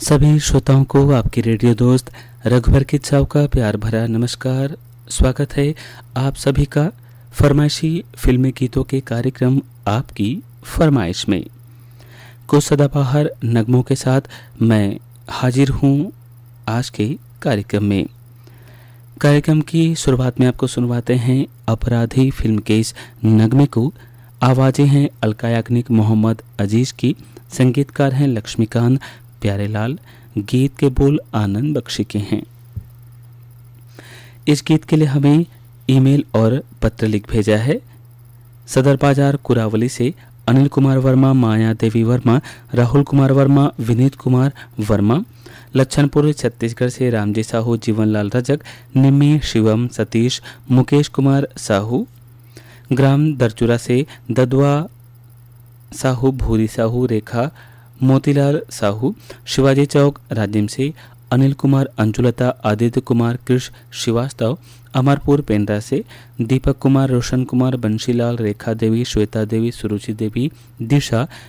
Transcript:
सभी श्रोताओं को आपकी रेडियो दोस्त रघुवर की चाव का प्यार भरा नमस्कार। स्वागत है आप सभी का फरमाइशी फिल्मी गीतों के कार्यक्रम आपकी फरमाइश में। कुछ सदाबहार नगमों के साथ मैं हाजिर हूँ आज के कार्यक्रम में। कार्यक्रम की शुरुआत में आपको सुनवाते हैं अपराधी फिल्म के इस नगमे को। आवाज़ें हैं अलका याग्निक, मोहम्मद अजीज की, संगीतकार हैं लक्ष्मीकांत प्यारेलाल, गीत के बोल आनंद बख्शी के हैं। इस गीत के लिए हमें ईमेल और पत्र लिख भेजा है सदर बाजार कुरावली से अनिल कुमार वर्मा, माया देवी वर्मा, राहुल कुमार वर्मा, विनीत कुमार वर्मा। लच्छनपुर छत्तीसगढ़ से रामजी साहू, जीवनलाल रजक, निम्मी, शिवम, सतीश, मुकेश कुमार साहू। ग्राम दरचुरा से ददवा साहू, भूरी साहू, रेखा, मोतीलाल साहू। शिवाजी चौक राजिम से अनिल कुमार, अंजुलता, आदित्य कुमार, कृष श्रीवास्तव। अमरपुर पेंड्रा से दीपक कुमार, रोशन कुमार, बंशीलाल, रेखा देवी, श्वेता देवी, सुरुचि देवी, दिशा,